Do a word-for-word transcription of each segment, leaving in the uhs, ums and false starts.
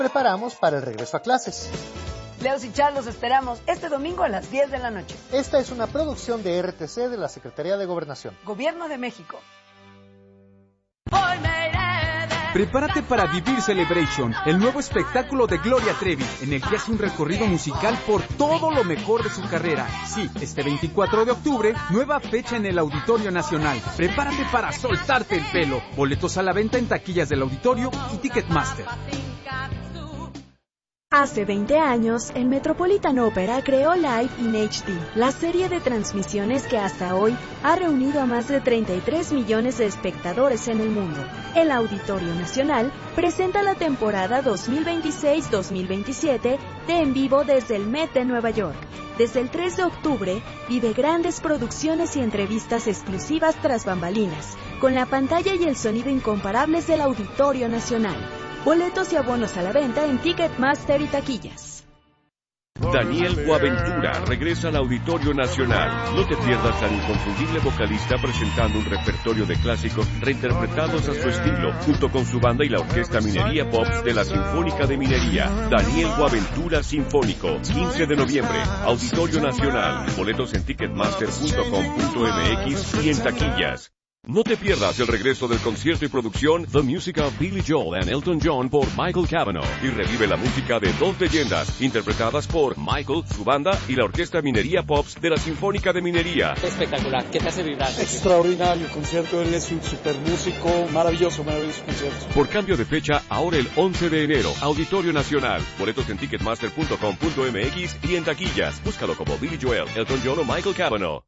Preparamos para el regreso a clases. Leos y Char los esperamos este domingo a las diez de la noche. Esta es una producción de R T C de la Secretaría de Gobernación. Gobierno de México. Prepárate para vivir Celebration, el nuevo espectáculo de Gloria Trevi, en el que hace un recorrido musical por todo lo mejor de su carrera. Sí, este veinticuatro de octubre, nueva fecha en el Auditorio Nacional. Prepárate para soltarte el pelo. Boletos a la venta en taquillas del auditorio y Ticketmaster. Hace veinte años, el Metropolitan Opera creó Live in H D, la serie de transmisiones que hasta hoy ha reunido a más de treinta y tres millones de espectadores en el mundo. El Auditorio Nacional presenta la temporada dos mil veintiséis dos mil veintisiete de En Vivo desde el Met de Nueva York. Desde el tres de octubre, vive grandes producciones y entrevistas exclusivas tras bambalinas, con la pantalla y el sonido incomparables del Auditorio Nacional. Boletos y abonos a la venta en Ticketmaster y taquillas. Daniel Boaventura regresa al Auditorio Nacional. No te pierdas al inconfundible vocalista presentando un repertorio de clásicos reinterpretados a su estilo, junto con su banda y la Orquesta Minería Pops de la Sinfónica de Minería. Daniel Boaventura Sinfónico, quince de noviembre, Auditorio Nacional. Boletos en ticketmaster punto com punto m x y en taquillas. No te pierdas el regreso del concierto y producción The Music of Billy Joel and Elton John por Michael Cavanaugh, y revive la música de dos leyendas interpretadas por Michael, su banda y la Orquesta Minería Pops de la Sinfónica de Minería. Espectacular, ¿qué te hace vibrar? Extraordinario concierto, él es un super músico, maravilloso, maravilloso concierto. Por cambio de fecha, ahora el once de enero, Auditorio Nacional. Boletos en ticketmaster punto com punto m x y en taquillas. Búscalo como Billy Joel, Elton John o Michael Cavanaugh.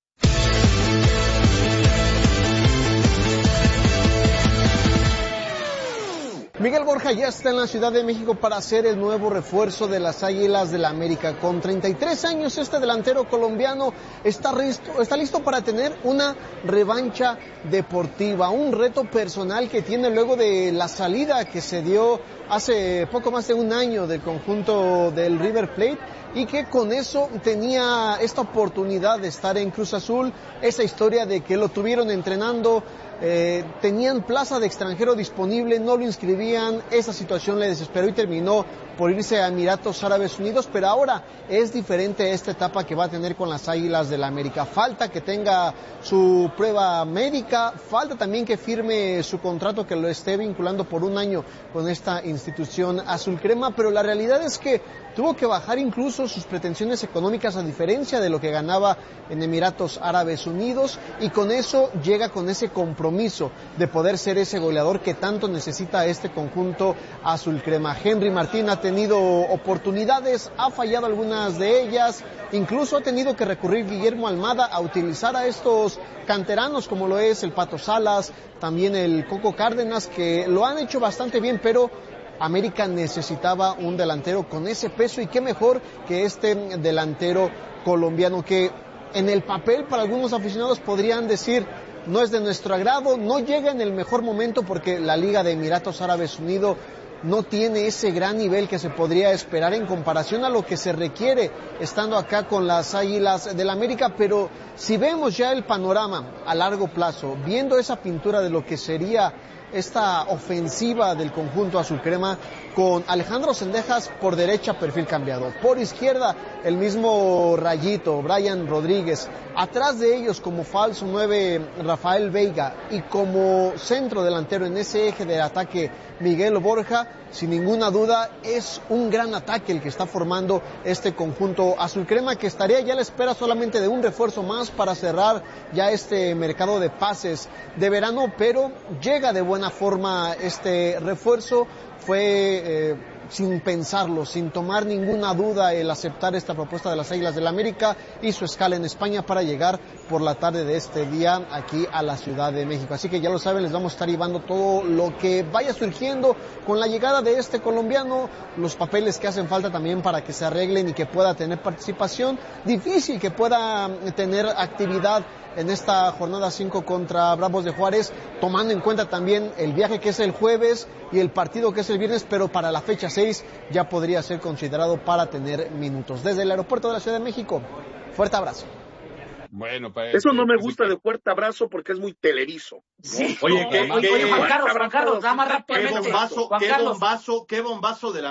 Miguel Borja ya está en la Ciudad de México para ser el nuevo refuerzo de las Águilas del la América. Con treinta y tres años, este delantero colombiano está listo, está listo para tener una revancha deportiva, un reto personal que tiene luego de la salida que se dio hace poco más de un año del conjunto del River Plate, y que con eso tenía esta oportunidad de estar en Cruz Azul. Esa historia de que lo tuvieron entrenando, eh, tenían plaza de extranjero disponible, no lo inscribían, esa situación le desesperó y terminó por irse a Emiratos Árabes Unidos, pero ahora es diferente esta etapa que va a tener con las Águilas del la América. Falta que tenga su prueba médica, falta también que firme su contrato, que lo esté vinculando por un año con esta institución azul crema, pero la realidad es que tuvo que bajar incluso sus pretensiones económicas, a diferencia de lo que ganaba en Emiratos Árabes Unidos, y con eso llega con ese compromiso de poder ser ese goleador que tanto necesita este conjunto azul crema. Henry Martín ha tenido oportunidades, ha fallado algunas de ellas, incluso ha tenido que recurrir Guillermo Almada a utilizar a estos canteranos como lo es el Pato Salas, también el Coco Cárdenas, que lo han hecho bastante bien, pero América necesitaba un delantero con ese peso, y qué mejor que este delantero colombiano que en el papel para algunos aficionados podrían decir no es de nuestro agrado, no llega en el mejor momento porque la Liga de Emiratos Árabes Unidos no tiene ese gran nivel que se podría esperar en comparación a lo que se requiere estando acá con las Águilas del la América. Pero si vemos ya el panorama a largo plazo, viendo esa pintura de lo que sería esta ofensiva del conjunto azul crema, con Alejandro Cendejas por derecha, perfil cambiado, por izquierda el mismo Rayito, Brian Rodríguez, atrás de ellos como falso nueve Rafael Veiga, y como centro delantero en ese eje de ataque Miguel Borja, sin ninguna duda es un gran ataque el que está formando este conjunto azul crema, que estaría ya a la espera solamente de un refuerzo más para cerrar ya este mercado de pases de verano, pero llega de buena forma este refuerzo. Fue eh, sin pensarlo, sin tomar ninguna duda el aceptar esta propuesta de las Águilas del la América, y su escala en España para llegar por la tarde de este día aquí a la Ciudad de México. Así que ya lo saben, les vamos a estar llevando todo lo que vaya surgiendo con la llegada de este colombiano, los papeles que hacen falta también para que se arreglen y que pueda tener participación, difícil que pueda tener actividad en esta jornada cinco contra Bravos de Juárez, tomando en cuenta también el viaje que es el jueves y el partido que es el viernes, pero para la fecha seis ya podría ser considerado para tener minutos. Desde el aeropuerto de la Ciudad de México, fuerte abrazo. Bueno, pues, eso no me gusta de fuerte abrazo porque es muy telerizo, ¿no? Sí. Oye, ¿qué, oye, oye, Juan Juan Carlos, Juan Carlos, nada más rápidamente. Qué bombazo, Juan qué Carlos. bombazo, qué bombazo de la